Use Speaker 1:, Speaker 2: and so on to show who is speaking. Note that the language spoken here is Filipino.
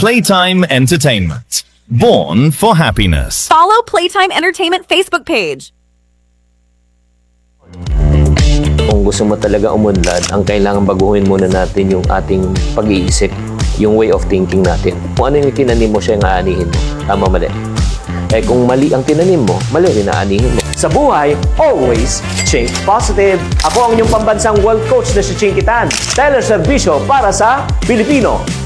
Speaker 1: Playtime Entertainment. Born for happiness.
Speaker 2: Follow Playtime Entertainment Facebook page.
Speaker 3: Kung gusto mo talaga umunlad, ang kailangan baguhin muna natin yung ating pag-iisip, yung way of thinking natin. Kung ano yung tinanim mo, siya yung aanihin mo. Tama, mali. Eh kung mali ang tinanim mo, mali rin aanihin mo. Sa buhay, always think positive. Ako ang inyong pambansang world coach na si Chinky Tan. Teller Servicio para sa Pilipino.